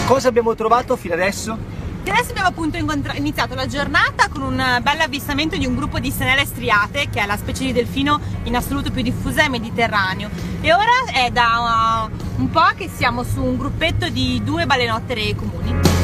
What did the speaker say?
Cosa abbiamo trovato fino adesso? E adesso abbiamo appunto iniziato la giornata con un bel avvistamento di un gruppo di senelle striate, che è la specie di delfino in assoluto più diffusa nel Mediterraneo. E ora è da un po' che siamo su un gruppetto di 2 balenottere comuni.